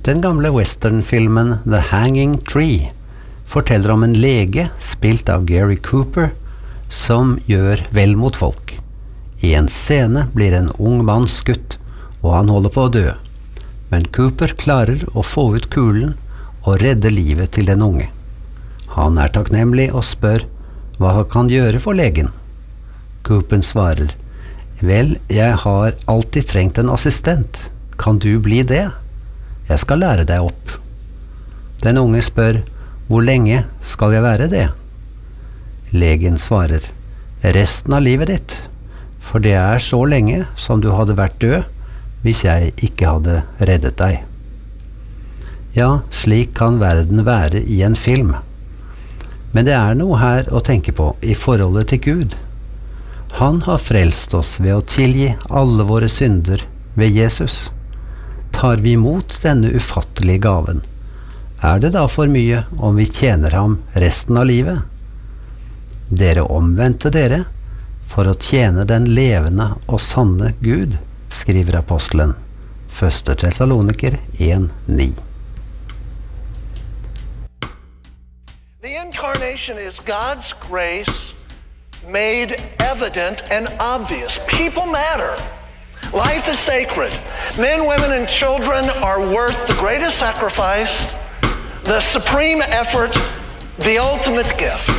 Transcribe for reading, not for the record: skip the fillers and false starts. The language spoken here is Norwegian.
Den gamle westernfilmen The Hanging Tree forteller om en lege, spilt av Gary Cooper, som gjør vel mot folk. I en scene blir en ung mann skutt, og han holder på å dø. Men Cooper klarer å få ut kulen og redde livet til den unge. Han er takknemlig og spør hva han kan gjøre for legen. Cooper svarer, «Vel, jeg har alltid trengt en assistent. Kan du bli det? Jeg skal lære deg opp.» Den unge spør, «Hvor lenge skal jeg være det?» Legen svarer, «Resten av livet ditt, for det er så lenge som du hadde vært død hvis jeg ikke hadde reddet deg.» Ja, slik kan verden være i en film. Men det er noe her å tenke på i forholdet til Gud. Han har frelst oss ved å tilgi alle våre synder ved Jesus. Tar vi imot denne ufattelige gaven, er det da for mye om vi tjener ham resten av livet? Dere omvendte dere for å tjene den levende og sanne Gud, skriver apostelen. 1. Tessaloniker 1:9. The incarnation is God's grace made evident and obvious. People matter. Life is sacred. Men, women, and children are worth the greatest sacrifice, the supreme effort, the ultimate gift.